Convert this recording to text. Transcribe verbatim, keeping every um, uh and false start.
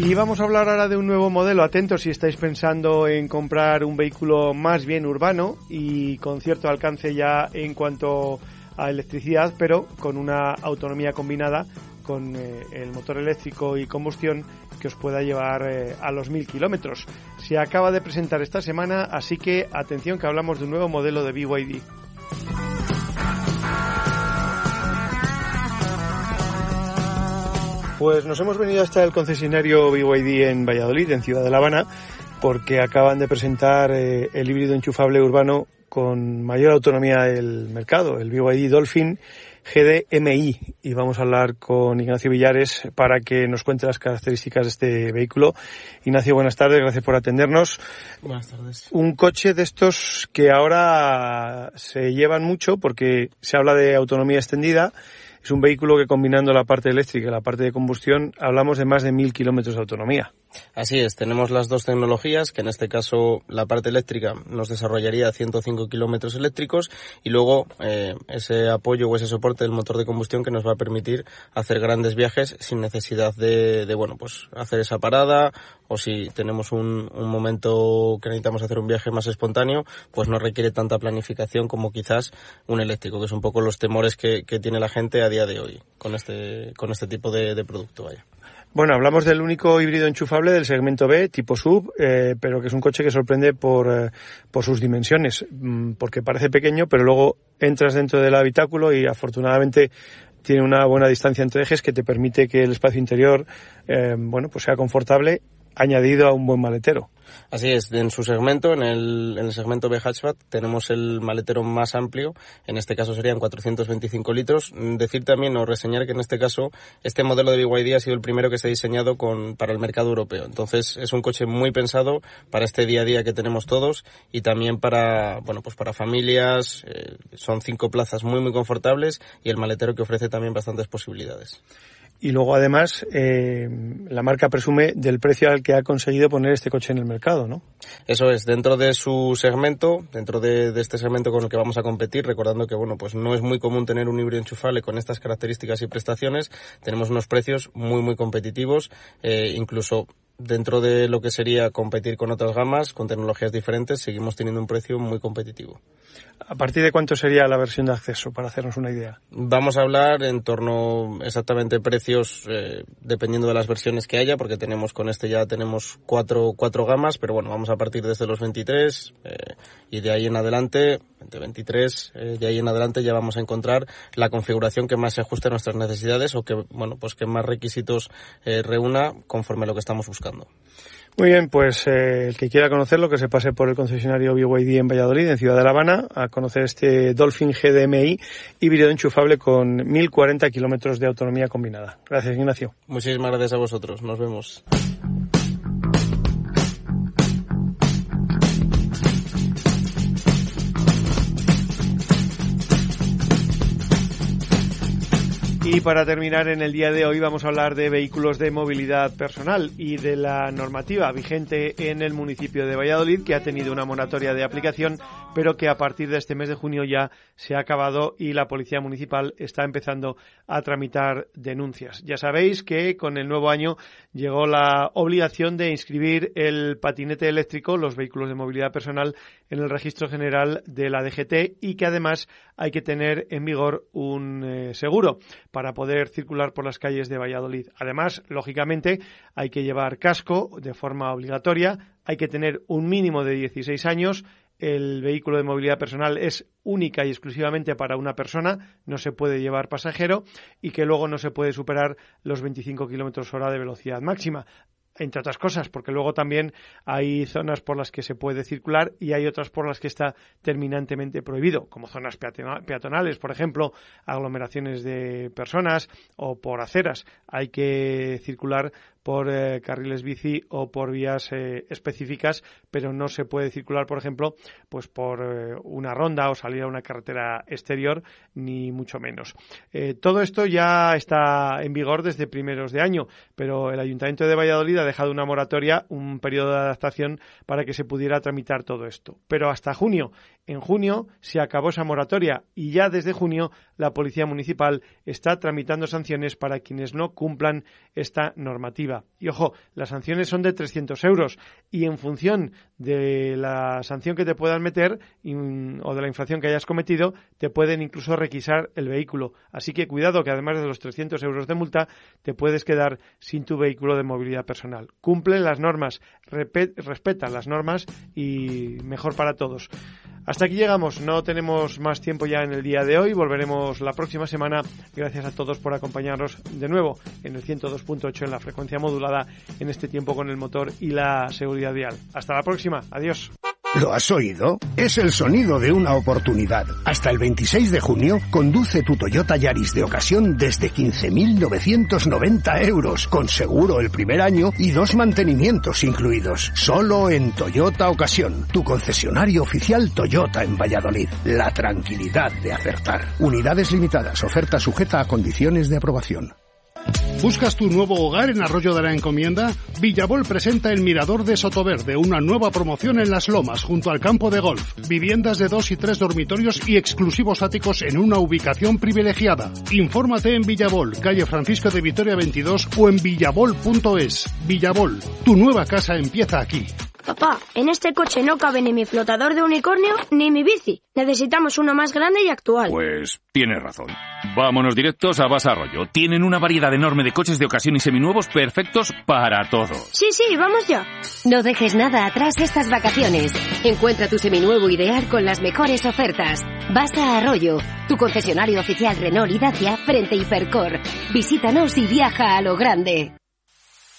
Y vamos a hablar ahora de un nuevo modelo. Atentos si estáis pensando en comprar un vehículo más bien urbano y con cierto alcance ya en cuanto a electricidad, pero con una autonomía combinada con eh, el motor eléctrico y combustión que os pueda llevar eh, a los mil kilómetros. Se acaba de presentar esta semana, así que atención que hablamos de un nuevo modelo de B Y D. Pues nos hemos venido hasta el concesionario B Y D en Valladolid, en Ciudad de La Habana, porque acaban de presentar eh, el híbrido enchufable urbano con mayor autonomía del mercado, el B Y D Dolphin G D M I. Y vamos a hablar con Ignacio Villares para que nos cuente las características de este vehículo. Ignacio, buenas tardes, gracias por atendernos. Buenas tardes. Un coche de estos que ahora se llevan mucho porque se habla de autonomía extendida. Es un vehículo que, combinando la parte eléctrica y la parte de combustión, hablamos de más de mil kilómetros de autonomía. Así es, tenemos las dos tecnologías, que en este caso la parte eléctrica nos desarrollaría ciento cinco kilómetros eléctricos y luego eh, ese apoyo o ese soporte del motor de combustión que nos va a permitir hacer grandes viajes sin necesidad de, de bueno, pues hacer esa parada, o si tenemos un, un momento que necesitamos hacer un viaje más espontáneo, pues no requiere tanta planificación como quizás un eléctrico, que es un poco los temores que, que tiene la gente a día de hoy con este, con este tipo de, de producto, vaya. Bueno, hablamos del único híbrido enchufable del segmento B, tipo sub, eh, pero que es un coche que sorprende por, eh, por sus dimensiones, porque parece pequeño, pero luego entras dentro del habitáculo y afortunadamente tiene una buena distancia entre ejes que te permite que el espacio interior, eh, bueno, pues sea confortable, añadido a un buen maletero. Así es, en su segmento, en el, en el segmento B hatchback, tenemos el maletero más amplio, en este caso serían cuatrocientos veinticinco litros. Decir también o reseñar que en este caso este modelo de B Y D ha sido el primero que se ha diseñado con, para el mercado europeo. Entonces es un coche muy pensado para este día a día que tenemos todos y también para, bueno, pues para familias. Eh, son cinco plazas muy muy confortables y el maletero que ofrece también bastantes posibilidades. Y luego, además, eh, la marca presume del precio al que ha conseguido poner este coche en el mercado, ¿no? Eso es, dentro de su segmento, dentro de, de este segmento con el que vamos a competir, recordando que, bueno, pues no es muy común tener un híbrido enchufable con estas características y prestaciones, tenemos unos precios muy, muy competitivos, eh, incluso dentro de lo que sería competir con otras gamas, con tecnologías diferentes, seguimos teniendo un precio muy competitivo. ¿A partir de cuánto sería la versión de acceso, para hacernos una idea? Vamos a hablar en torno exactamente precios, eh, dependiendo de las versiones que haya, porque tenemos con este ya tenemos cuatro, cuatro gamas, pero bueno, vamos a partir desde los veintitrés eh, y de ahí en adelante, de veintitrés, eh, de ahí en adelante ya vamos a encontrar la configuración que más se ajuste a nuestras necesidades o que, bueno, pues que más requisitos eh, reúna conforme a lo que estamos buscando. Muy bien, pues eh, el que quiera conocerlo, que se pase por el concesionario B Y D en Valladolid, en Ciudad de La Habana, a conocer este Dolphin G D M I híbrido enchufable con mil cuarenta kilómetros de autonomía combinada. Gracias, Ignacio. Muchísimas gracias a vosotros. Nos vemos. Y para terminar, en el día de hoy vamos a hablar de vehículos de movilidad personal y de la normativa vigente en el municipio de Valladolid, que ha tenido una moratoria de aplicación, pero que a partir de este mes de junio ya se ha acabado y la Policía Municipal está empezando a tramitar denuncias. Ya sabéis que con el nuevo año llegó la obligación de inscribir el patinete eléctrico, los vehículos de movilidad personal, en el registro general de la D G T y que además hay que tener en vigor un eh, seguro para poder circular por las calles de Valladolid. Además, lógicamente, hay que llevar casco de forma obligatoria, hay que tener un mínimo de dieciséis años, el vehículo de movilidad personal es única y exclusivamente para una persona, no se puede llevar pasajero y que luego no se puede superar los veinticinco kilómetros hora de velocidad máxima. Entre otras cosas, porque luego también hay zonas por las que se puede circular y hay otras por las que está terminantemente prohibido, como zonas peatonales, por ejemplo, aglomeraciones de personas o por aceras. Hay que circular por eh, carriles bici o por vías eh, específicas, pero no se puede circular, por ejemplo, pues por eh, una ronda o salir a una carretera exterior, ni mucho menos. Eh, todo esto ya está en vigor desde primeros de año, pero el Ayuntamiento de Valladolid ha dejado una moratoria, un periodo de adaptación para que se pudiera tramitar todo esto. Pero hasta junio. En junio se acabó esa moratoria y ya desde junio la Policía Municipal está tramitando sanciones para quienes no cumplan esta normativa. Y ojo, las sanciones son de trescientos euros y en función de la sanción que te puedan meter o de la infracción que hayas cometido, te pueden incluso requisar el vehículo. Así que cuidado, que además de los trescientos euros de multa, te puedes quedar sin tu vehículo de movilidad personal. Cumple las normas, respeta las normas y mejor para todos. Hasta aquí llegamos, no tenemos más tiempo ya en el día de hoy, volveremos la próxima semana. Gracias a todos por acompañarnos de nuevo en el ciento dos punto ocho en la frecuencia modulada en este tiempo con el motor y la seguridad vial. Hasta la próxima, adiós. ¿Lo has oído? Es el sonido de una oportunidad. Hasta el veintiséis de junio, conduce tu Toyota Yaris de ocasión desde quince mil novecientos noventa euros, con seguro el primer año y dos mantenimientos incluidos. Solo en Toyota Ocasión, tu concesionario oficial Toyota en Valladolid. La tranquilidad de acertar. Unidades limitadas, oferta sujeta a condiciones de aprobación. ¿Buscas tu nuevo hogar en Arroyo de la Encomienda? Villabol presenta el Mirador de Sotoverde, una nueva promoción en Las Lomas, junto al campo de golf. Viviendas de dos y tres dormitorios y exclusivos áticos en una ubicación privilegiada. Infórmate en Villabol, calle Francisco de Vitoria veintidós o en villabol punto es. Villabol, tu nueva casa empieza aquí. Papá, en este coche no cabe ni mi flotador de unicornio ni mi bici. Necesitamos uno más grande y actual. Pues tienes razón. Vámonos directos a Basa Arroyo. Tienen una variedad enorme de coches de ocasión y seminuevos perfectos para todo. Sí, sí, vamos ya. No dejes nada atrás estas vacaciones. Encuentra tu seminuevo ideal con las mejores ofertas. Basa Arroyo, tu concesionario oficial Renault y Dacia frente a Hipercor. Visítanos y viaja a lo grande.